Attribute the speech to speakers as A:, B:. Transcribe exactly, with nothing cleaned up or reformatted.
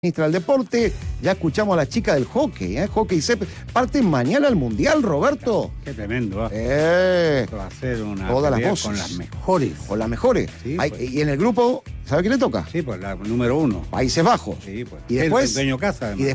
A: Ministra del Deporte, ya escuchamos a la chica del hockey, ¿eh? Hockey césped. Parten mañana al Mundial, Roberto.
B: Qué tremendo, ¿eh?
A: Eh,
B: Esto va a ser una
A: todas las
B: pelea
A: voces.
B: con las mejores.
A: Con las mejores.
B: Sí,
A: Hay-
B: pues.
A: Y en el grupo, ¿sabe quién le toca?
B: Sí, pues la número uno.
A: Países Bajos.
B: Sí, pues.
A: Y después-
B: El dueño casa, además.
A: y